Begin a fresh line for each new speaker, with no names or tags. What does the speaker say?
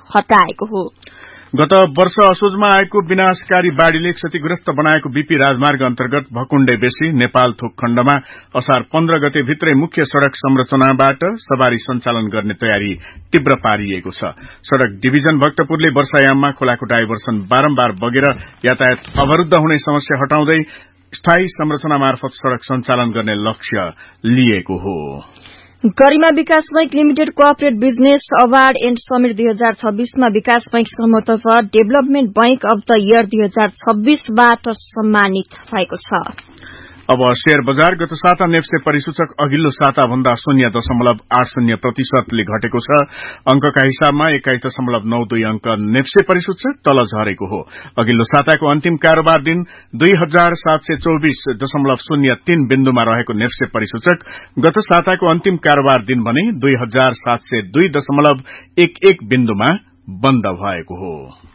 हटाएको हो।
गत वर्ष असोजमा आएको विनाशकारी बाढ़ीले क्षतिग्रस्त बनाएको बीपी राजमार्ग अन्तर्गत भकुण्डे बेसी नेपाल थोक खण्डमा असार 15 गते भित्रै मुख्य सड़क संरचनाबाट सवारी सञ्चालन गर्ने तयारी तीव्र पारिएको छ। सड़क डिभिजन भक्तपुरले वर्षायाममा खोलाको डाइभर्सन बारम्बार बगेर यातायात अवरूद्ध हुने समस्या हटाउँदै स्थायी संरचना मार्फत सड़क सञ्चालन गर्ने लक्ष्य लिएको हो।
गरिमा विकास bank limited cooperate business award and summit 2026 मा विकास bank समूहतर्फ development bank of the year 2026 बाट सम्मानित भएको छ।
अब शेयर बजार गत साता नेप्से परिसूचक अघिल्लो साता भन्दा 0.80% घटेको छ। अंकका हिसाबमा 21.92 अंक नेप्से परिसूचक तल झरेको हो। अघिल्लो साताको अन्तिम कारोबार दिन 2724.03 बिन्दुमा रहेको नेप्से परिसूचक गत साताको अन्तिम कारोबार दिन भने 2702.11 बिन्दुमा बन्द भएको हो।